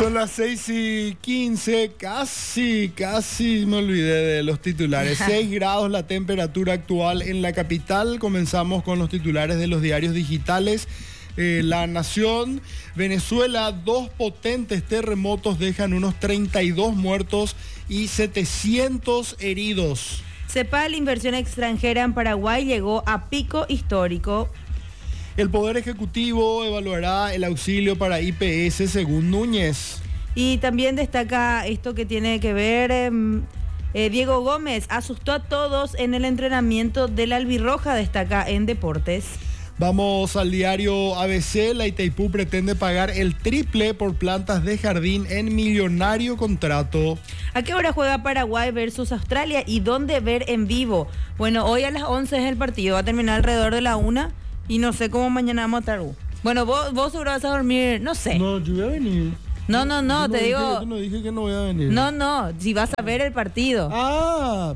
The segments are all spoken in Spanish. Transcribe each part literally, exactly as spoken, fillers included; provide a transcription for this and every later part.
Son las seis y quince, casi, casi me olvidé de los titulares. seis grados la temperatura actual en la capital. Comenzamos con los titulares de los diarios digitales. Eh, La Nación, Venezuela, dos potentes terremotos dejan unos treinta y dos muertos y setecientos heridos. CEPAL, inversión extranjera en Paraguay llegó a pico histórico. El Poder Ejecutivo evaluará el auxilio para I P S según Núñez. Y también destaca esto que tiene que ver, eh, eh, Diego Gómez asustó a todos en el entrenamiento del Albirroja, destaca en Deportes. Vamos al diario A B C. La Itaipú pretende pagar el triple por plantas de jardín en millonario contrato. ¿A qué hora juega Paraguay versus Australia y dónde ver en vivo? Bueno, hoy a las once es el partido, va a terminar alrededor de la una y no sé cómo mañana vamos a estar. Bueno, vos, vos seguro vas a dormir, no sé. No, yo voy a venir. No, no, no, yo te no digo... Dije, yo no dije que no voy a venir. No, no, si vas a ver el partido. Ah...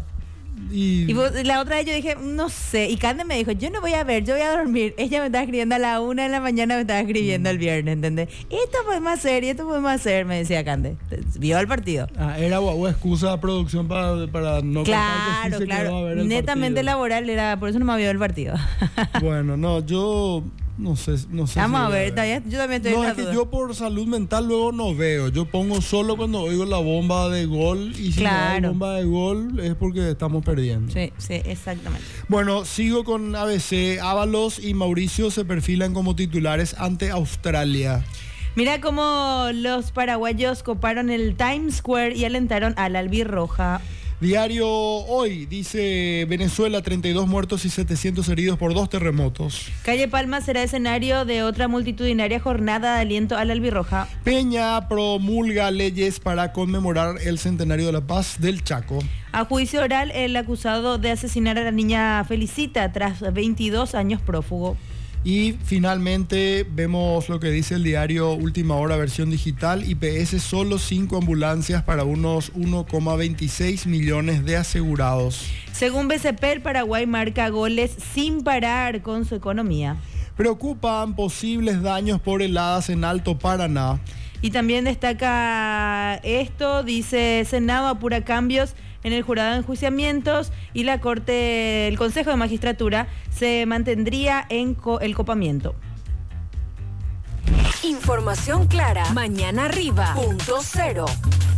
Y, y vos, la otra vez yo dije, no sé, y Cande me dijo, yo no voy a ver, yo voy a dormir. Ella me estaba escribiendo a la una de la mañana, me estaba escribiendo el viernes, ¿entendés? Esto podemos hacer, y esto podemos hacer, me decía Cande. Vio el partido. Ah, era o excusa de producción para, para no claro, contar que sí claro, se quedó a ver el netamente partido. Laboral era, por eso no me vio el partido. Bueno, no, yo... No sé, no sé. Vamos si a ver, ver. todavía, yo también estoy No, en la es que duda. yo por salud mental luego no veo. Yo pongo solo cuando oigo la bomba de gol. Y si claro. no hay bomba de gol es porque estamos perdiendo. Sí, sí, exactamente. Bueno, sigo con A B C. Ábalos y Mauricio se perfilan como titulares ante Australia. Mira cómo los paraguayos coparon el Times Square y alentaron al Albirroja. Diario Hoy dice Venezuela, treinta y dos muertos y setecientos heridos por dos terremotos. Calle Palma será escenario de otra multitudinaria jornada de aliento al Albirroja. Peña promulga leyes para conmemorar el centenario de la paz del Chaco. A juicio oral, el acusado de asesinar a la niña Felicita tras veintidós años prófugo. Y finalmente vemos lo que dice el diario Última Hora versión digital. I P S solo cinco ambulancias para unos uno coma veintiséis millones de asegurados. Según B C P, el Paraguay marca goles sin parar con su economía. Preocupan posibles daños por heladas en Alto Paraná. Y también destaca esto, dice Senado apura cambios en el jurado de enjuiciamientos y la Corte, el Consejo de Magistratura se mantendría en co- el copamiento. Información clara, mañana arriba, punto cero.